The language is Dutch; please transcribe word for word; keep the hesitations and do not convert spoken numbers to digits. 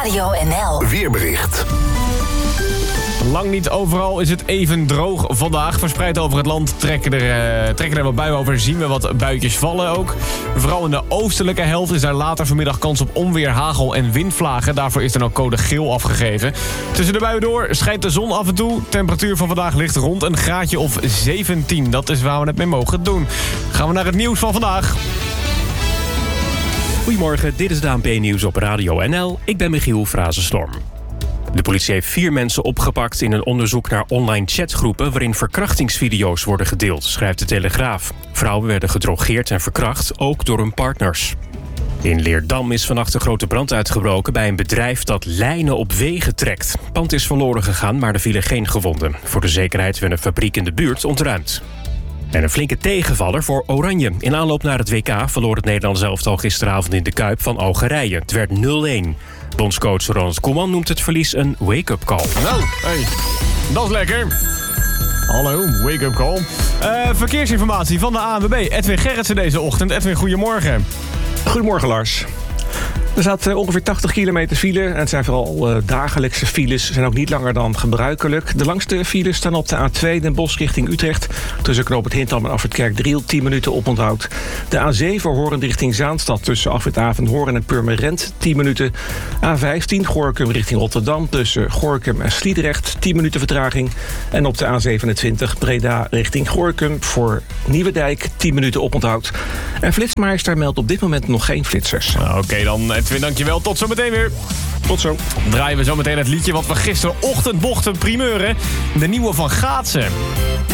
Radio N L Weerbericht. Lang niet overal is het even droog vandaag. Verspreid over het land trekken er, uh, trekken er wat buien over. Zien we wat buitjes vallen ook. Vooral in de oostelijke helft is daar later vanmiddag kans op onweer, hagel en windvlagen. Daarvoor is dan ook code geel afgegeven. Tussen de buien door schijnt de zon af en toe. Temperatuur van vandaag ligt rond een graadje of zeventien. Dat is waar we het mee mogen doen. Gaan we naar het nieuws van vandaag. Goedemorgen, dit is het A N P-nieuws op Radio N L. Ik ben Michiel Frazenstorm. De politie heeft vier mensen opgepakt in een onderzoek naar online chatgroepen waarin verkrachtingsvideo's worden gedeeld, schrijft de Telegraaf. Vrouwen werden gedrogeerd en verkracht, ook door hun partners. In Leerdam is vannacht een grote brand uitgebroken bij een bedrijf dat lijnen op wegen trekt. Het pand is verloren gegaan, maar er vielen geen gewonden. Voor de zekerheid werd een fabriek in de buurt ontruimd. En een flinke tegenvaller voor Oranje. In aanloop naar het W K verloor het Nederlands elftal gisteravond in de Kuip van Algerije. Het werd nul een. Bondscoach Ronald Koeman noemt het verlies een wake-up call. Nou, hey, dat is lekker. Hallo, wake-up call. Uh, verkeersinformatie van de A N W B. Edwin Gerritsen deze ochtend. Edwin, goedemorgen. Goedemorgen, Lars. Er staat uh, ongeveer tachtig kilometer file. En het zijn vooral uh, dagelijkse files. Ze zijn ook niet langer dan gebruikelijk. De langste files staan op de A twee Den Bosch richting Utrecht. Tussen knoop het Hintham en Afrit Kerkdriel tien minuten oponthoud. De A zeven Hoorn richting Zaanstad. Tussen Afrit Avenhoorn en Purmerend tien minuten. A vijftien Gorinchem richting Rotterdam. Tussen Gorinchem en Sliedrecht tien minuten vertraging. En op de A zevenentwintig Breda richting Gorinchem voor Nieuwedijk tien minuten oponthoud. En Flitsmeister meldt op dit moment nog geen flitsers. Oké okay, dan Edwin, dankjewel. Tot zometeen weer. Tot zo. Draaien we zometeen het liedje wat we gisterochtend mochten primeuren. De nieuwe van Gaatsen.